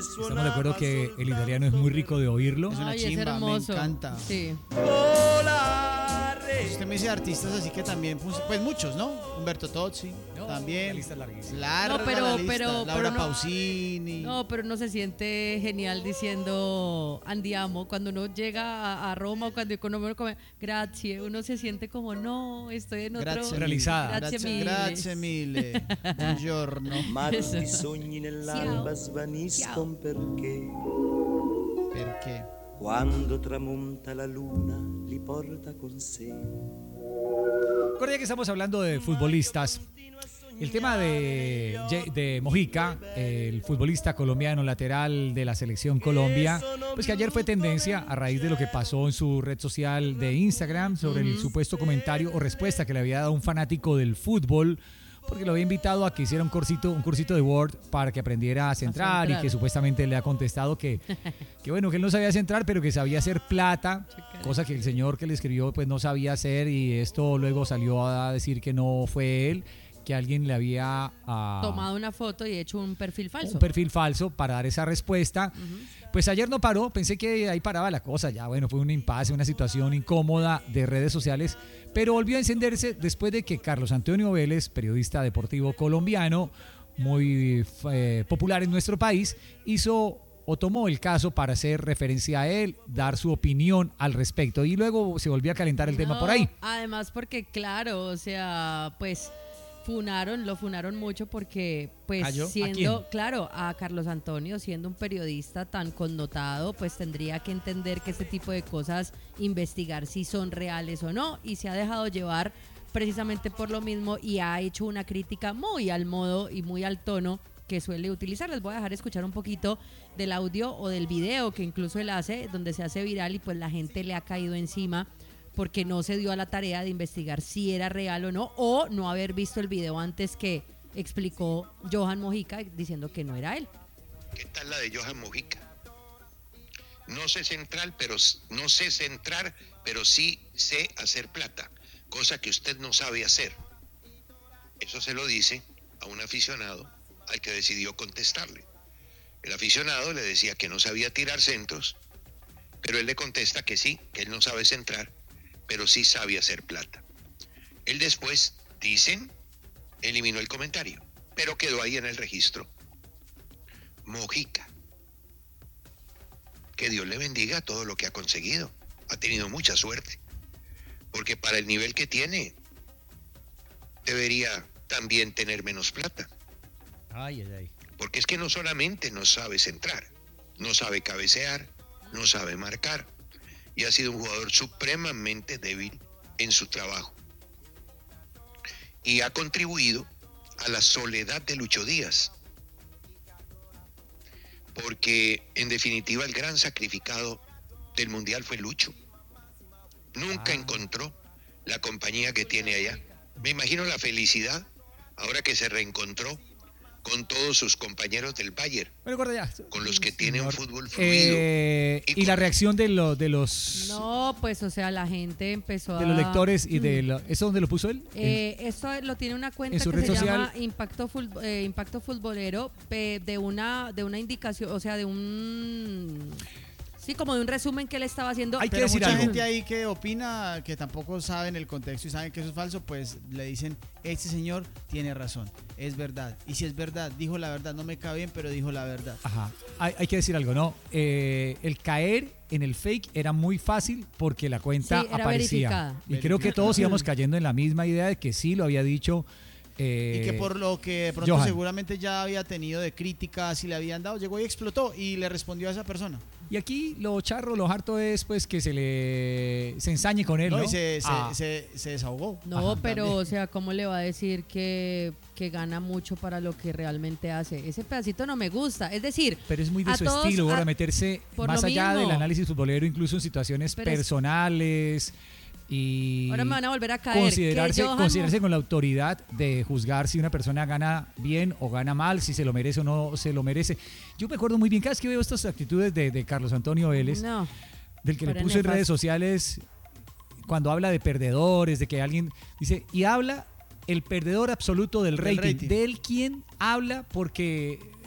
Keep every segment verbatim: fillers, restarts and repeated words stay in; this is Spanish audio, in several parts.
Estamos de acuerdo que el italiano es muy rico de oírlo. Es una Ay, es chimba, me hermoso. encanta. Sí. Usted me dice artistas así que también, pues, pues muchos, ¿no? Humberto Tozzi, No, también. la lista es larguísima. Larga No, pero- la lista. pero- Laura pero no- Pausini. No, pero uno se siente genial diciendo andiamo. Cuando uno llega a, a Roma o cuando uno come grazie, uno se siente como no, estoy en otro. Grazie Realizada. Grazie Grazie, mille. grazie mille. Buongiorno. Ma Eso. tutti i sogni nell'alba svaniscono perché Perché? quando tramonta la luna li porta con sé. Recuerda que estamos hablando de futbolistas. El tema de, de Mojica, el futbolista colombiano lateral de la selección Colombia, pues que ayer fue tendencia a raíz de lo que pasó en su red social de Instagram sobre el supuesto comentario o respuesta que le había dado un fanático del fútbol, porque lo había invitado a que hiciera un cursito, un cursito de Word para que aprendiera a centrar, centrar. y que supuestamente le ha contestado que, que bueno, que él no sabía centrar, pero que sabía hacer plata, cosa que el señor que le escribió pues no sabía hacer, y esto luego salió a decir que no fue él, que alguien le había ah, Tomado una foto y hecho un perfil falso. un perfil falso para dar esa respuesta. Pues ayer no paró, pensé que ahí paraba la cosa, ya bueno, fue un impasse, una situación incómoda de redes sociales, pero volvió a encenderse después de que Carlos Antonio Vélez, periodista deportivo colombiano, muy eh, popular en nuestro país, hizo o tomó el caso para hacer referencia a él, dar su opinión al respecto, y luego se volvió a calentar el tema No, por ahí. Además porque claro, o sea, pues funaron, lo funaron mucho porque pues ¿A yo? ¿A siendo, quién? claro, a Carlos Antonio, siendo un periodista tan connotado, pues tendría que entender que este tipo de cosas, investigar si son reales o no, y se ha dejado llevar precisamente por lo mismo y ha hecho una crítica muy al modo y muy al tono que suele utilizar. Les voy a dejar escuchar un poquito del audio o del video que incluso él hace, donde se hace viral y pues la gente le ha caído encima porque no se dio a la tarea de investigar si era real o no, o no haber visto el video antes que explicó Johan Mojica diciendo que no era él. ¿Qué tal la de Johan Mojica? No sé central, pero no sé centrar, pero sí sé hacer plata, cosa que usted no sabe hacer. Eso se lo dice a un aficionado al que decidió contestarle. El aficionado le decía que no sabía tirar centros, pero él le contesta que sí, que él no sabe centrar, pero sí sabe hacer plata. Él después, dicen, eliminó el comentario, pero quedó ahí en el registro. Mojica. Que Dios le bendiga todo lo que ha conseguido. Ha tenido mucha suerte, porque para el nivel que tiene, debería también tener menos plata. Ay, ay, ay. Porque es que no solamente no sabe centrar, no sabe cabecear, no sabe marcar, y ha sido un jugador supremamente débil en su trabajo. Y ha contribuido a la soledad de Lucho Díaz, porque en definitiva el gran sacrificado del Mundial fue Lucho. Nunca Ah. encontró la compañía que tiene allá. Me imagino la felicidad ahora que se reencontró con todos sus compañeros del Bayern, Bueno, guarda ya. con los que tiene un Señor. fútbol fluido. Eh, Y y la con- reacción de, lo- de los No, pues o sea, la gente empezó de a... los lectores y de Mm. lo- ¿eso dónde lo puso él? Eh, esto lo tiene una cuenta en su que red se social. llama Impacto, Fut- eh, Impacto Futbolero, pe- de una de una indicación, o sea, de un... Sí, como de un resumen que él estaba haciendo. Hay que Pero decir mucha algo. gente ahí que opina, que tampoco saben el contexto y saben que eso es falso, pues le dicen, este señor tiene razón, es verdad. Y si es verdad, dijo la verdad, no me cae bien, pero dijo la verdad. Ajá. Hay, hay que decir algo, ¿no? Eh, el caer en el fake era muy fácil porque la cuenta Sí, era aparecía. verificada. Y creo que Verificada. todos íbamos cayendo en la misma idea de que sí lo había dicho. eh, Y que por lo que de pronto Johan. seguramente ya había tenido de críticas y le habían dado, llegó y explotó y le respondió a esa persona. Y aquí lo charro, lo harto es pues que se le se ensañe con él, ¿no? No, y se, se, Ah, se, se desahogó. No, Ajá, pero también. o sea, ¿cómo le va a decir que, que gana mucho para lo que realmente hace? Ese pedacito no me gusta. Es decir, pero es muy de a su todos, estilo, ahora a- meterse por más lo allá mismo. del análisis futbolero, incluso en situaciones Pero es- personales y ahora me van a volver a caer. considerarse, que Johan considerarse Mo- con la autoridad de juzgar si una persona gana bien o gana mal, si se lo merece o no se lo merece. Yo me acuerdo muy bien, cada vez que veo estas actitudes de, de Carlos Antonio Vélez, No, del que le pero puso en nefasto. redes sociales, cuando habla de perdedores, de que alguien dice, y habla el perdedor absoluto del Del rating, rating. del quien habla porque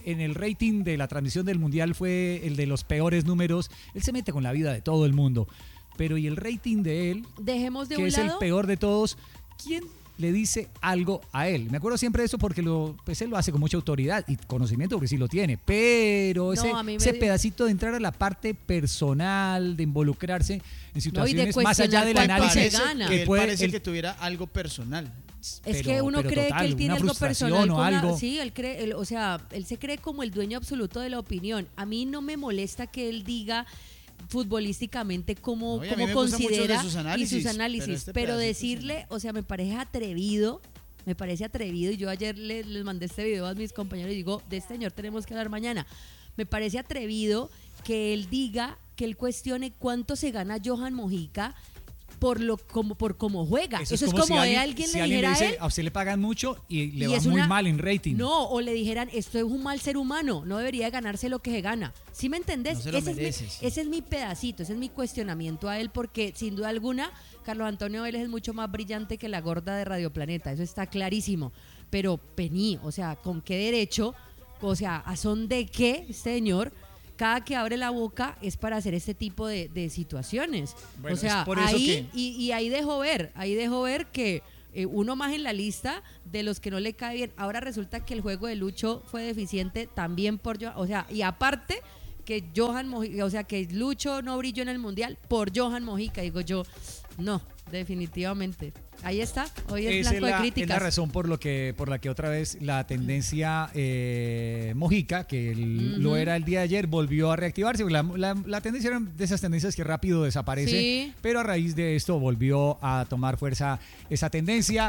en el rating de la transmisión del Mundial fue el de los peores números. Él se mete con la vida de todo el mundo. Pero ¿y el rating de él? Dejemos de que un es lado. el peor de todos. ¿Quién le dice algo a él? Me acuerdo siempre de eso porque lo, pues él lo hace con mucha autoridad y conocimiento porque sí lo tiene. Pero ese, No, a mí me ese dio- pedacito de entrar a la parte personal, de involucrarse en situaciones más cuestionar allá del cuánto análisis se gana. que que él puede parece él- que tuviera algo personal. Es pero- que uno pero cree total, que él tiene una algo frustración personal o con la- algo. sí, él cree, él- o sea, él se cree como el dueño absoluto de la opinión. A mí no me molesta que él diga futbolísticamente cómo, No, y a mí cómo me gustan mucho considera de sus análisis, y sus pero análisis, este pero, pedacito decirle, o sea, me parece atrevido, me parece atrevido, y yo ayer le- les mandé este video a mis compañeros y digo, de este señor tenemos que hablar mañana. Me parece atrevido que él diga, que él cuestione cuánto se gana Johan Mojica por lo como por cómo juega. Eso, es como, si de alguien, alguien si le alguien dijera le a dice, él. a usted le pagan mucho y le y va es muy una- mal en rating. No, o le dijeran, esto es un mal ser humano, no debería ganarse lo que se gana. ¿Sí me entendés? No se lo ese, merece, es mi, sí. ese es mi pedacito, ese es mi cuestionamiento a él, porque sin duda alguna, Carlos Antonio Vélez es mucho más brillante que la gorda de Radio Planeta, eso está clarísimo. Pero, Pení, o sea, ¿con qué derecho? O sea, ¿a son de qué, señor? Cada que abre la boca es para hacer este tipo de, de situaciones. Bueno, o sea, es por eso ahí, que- y, y ahí dejo ver, ahí dejo ver que eh, uno más en la lista de los que no le cae bien. Ahora resulta que el juego de Lucho fue deficiente también por Johan, o sea, y aparte que Johan Mojica, o sea, que Lucho no brilló en el Mundial por Johan Mojica, digo yo, no, definitivamente. Ahí está, hoy es Esa blanco es la, de es críticas. la razón por lo que por la que otra vez la tendencia eh, Mojica, que el- Ujú. lo era el día de ayer, volvió a reactivarse. La, la- la tendencia era de esas tendencias que rápido desaparece, Sí. pero a raíz de esto volvió a tomar fuerza esa tendencia.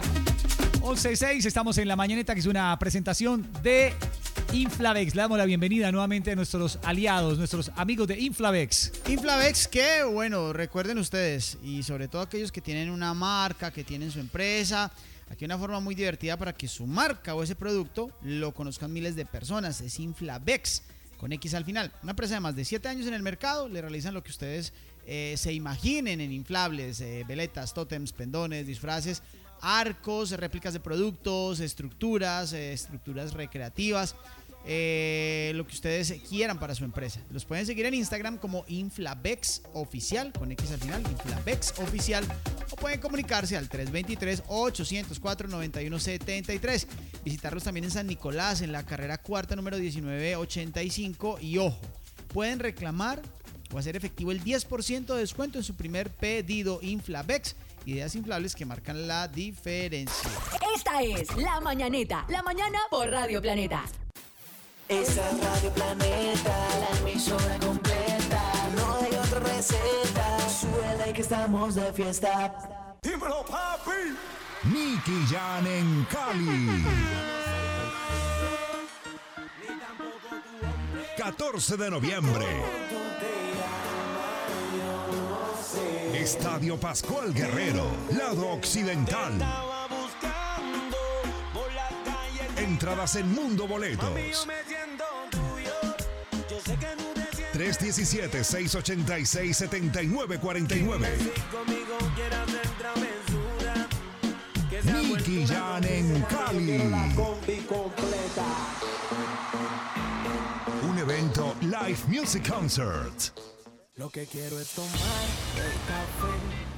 once seis, estamos en La Mañaneta, que es una presentación de Inflavex. Le damos la bienvenida nuevamente a nuestros aliados, nuestros amigos de Inflavex. Inflavex, que bueno, recuerden ustedes, y sobre todo aquellos que tienen una marca, que tienen su empresa, aquí hay una forma muy divertida para que su marca o ese producto lo conozcan miles de personas. Es Inflavex, con X al final. Una empresa de más de siete años en el mercado, le realizan lo que ustedes eh, se imaginen en inflables, eh, veletas, tótems, pendones, disfraces, arcos, réplicas de productos, estructuras, eh, estructuras recreativas. Eh, lo que ustedes quieran para su empresa. Los pueden seguir en Instagram como Inflavex Oficial, con X al final, Inflavex Oficial, o pueden comunicarse al tres dos tres, ocho cero cuatro, nueve uno siete tres. Visitarlos también en San Nicolás, en la carrera cuarta, número diecinueve ochenta y cinco. Y ojo, pueden reclamar o hacer efectivo el diez por ciento de descuento en su primer pedido. Inflavex, ideas inflables que marcan la diferencia. Esta es La Mañaneta, la mañana por Radio Planeta. Esa es Radio Planeta, la emisora completa. No hay otra receta. Suele que estamos de fiesta. Dímelo, papi. Nicky Jam en Cali. catorce de noviembre. Estadio Pascual Guerrero, lado occidental. Entradas en Mundo Boletos. tres uno siete, seis ocho seis, siete nueve cuatro nueve. Nicky Jam en Cali. Un evento Live Music Concert. Lo que quiero es tomar el café.